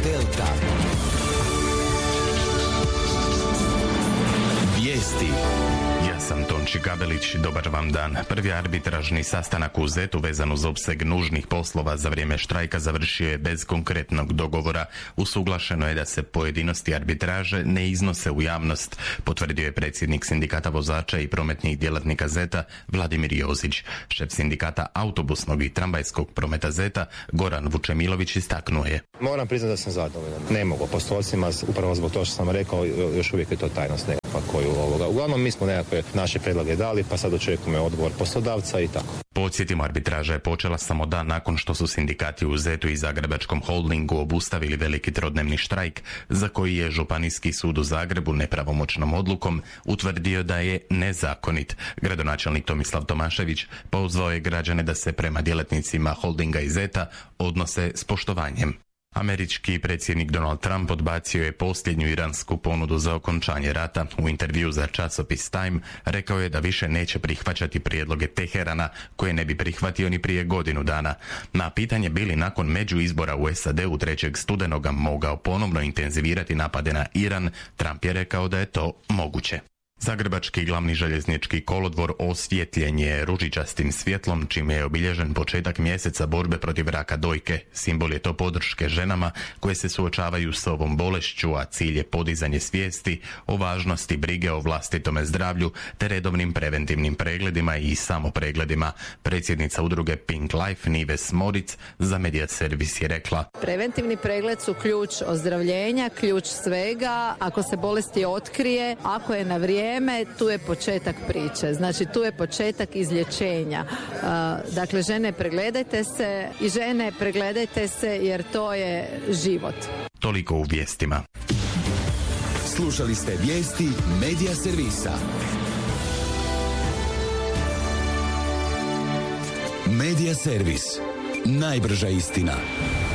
Delta. Vijesti. Ja sam Tonči Gabelić, dobar vam dan. Prvi arbitražni sastanak u ZET-u vezan uz opseg nužnih poslova za vrijeme štrajka završio je bez konkretnog dogovora. Usuglašeno je da se pojedinosti arbitraže ne iznose u javnost, potvrdio je predsjednik sindikata vozača i prometnih djelatnika ZET-a Vladimir Jozić. Šef sindikata autobusnog i tramvajskog prometa ZET-a Goran Vučemilović istaknuo je. Moram priznati da sam zadovoljan. Ne mogu postocima, upravo zbog toga što sam rekao, još uvijek je to tajnost nekakva koju Uglavnom mi smo nekakve naše predloge dali, pa sad očekujemo odgovor poslodavca i tako. Podsjetimo, arbitraža je počela samo dan nakon što su sindikati u ZET-u i Zagrebačkom holdingu obustavili veliki trodnevni štrajk, za koji je Županijski sud u Zagrebu nepravomoćnom odlukom utvrdio da je nezakonit. Gradonačelnik Tomislav Tomašević pozvao je građane da se prema djelatnicima holdinga i ZET-a odnose s poštovanjem. Američki predsjednik Donald Trump odbacio je posljednju iransku ponudu za okončanje rata. U intervju za časopis Time rekao je da više neće prihvaćati prijedloge Teherana koje ne bi prihvatio ni prije godinu dana. Na pitanje bi li nakon međuizbora u SAD-u 3. studenoga mogao ponovno intenzivirati napade na Iran, Trump je rekao da je to moguće. Zagrebački glavni željeznički kolodvor osvjetljen je ružičastim svjetlom, čime je obilježen početak mjeseca borbe protiv raka dojke. Simbol je to podrške ženama koje se suočavaju s ovom bolešću, a cilj je podizanje svijesti o važnosti brige o vlastitome zdravlju te redovnim preventivnim pregledima i samopregledima. Predsjednica udruge Pink Life Nives Moric za Media Servis je rekla: preventivni pregled su ključ ozdravljenja, ključ svega. Ako se bolesti otkrije, ako je na vrijeme, tu je početak priče, znači tu je početak izlječenja. Dakle, žene, pregledajte se i žene, pregledajte se jer to je život. Toliko u vijestima. Slušali ste vijesti Media Servisa. Media Servis. Najbrža istina.